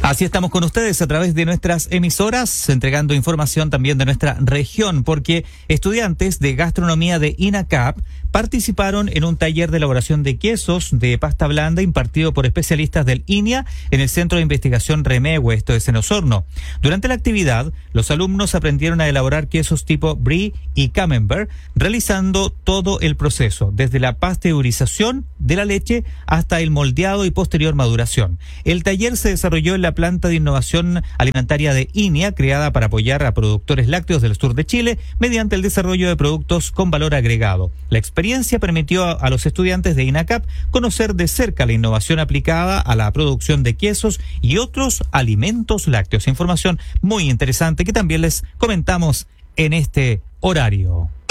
Así estamos con ustedes a través de nuestras emisoras, entregando información también de nuestra región, porque estudiantes de gastronomía de INACAP participaron en un taller de elaboración de quesos de pasta blanda impartido por especialistas del INIA en el Centro de Investigación Remegue, esto es en Osorno. Durante la actividad, los alumnos aprendieron a elaborar quesos tipo brie y camembert, realizando todo el proceso, desde la pasteurización de la leche hasta el moldeado y posterior maduración. El taller se desarrolló en la planta de innovación alimentaria de INIA, creada para apoyar a productores lácteos del sur de Chile mediante el desarrollo de productos con valor agregado. La experiencia permitió a los estudiantes de INACAP conocer de cerca la innovación aplicada a la producción de quesos y otros alimentos lácteos. Información muy interesante que también les comentamos en este horario.